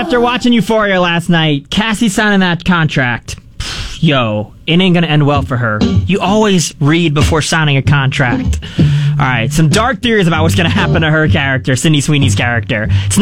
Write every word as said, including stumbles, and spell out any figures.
after watching Euphoria last night, Cassie signing that contract. Yo, it ain't gonna end well for her. You always read before signing a contract. All right, some dark theories about what's gonna happen to her character, Sydney Sweeney's character. It's